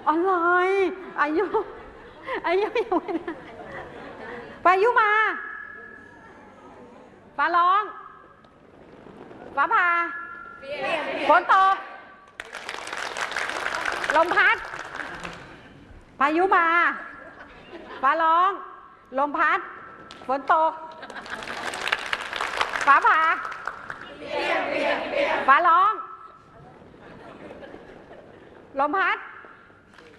อะไรอายุยังไม่ได้พายุมาฟ้าร้องฟ้าผ่าฝนตกลมพัดพายุมาฟ้าร้องลมพัดฝนตกฟ้าผ่าฟ้าร้องลมพัด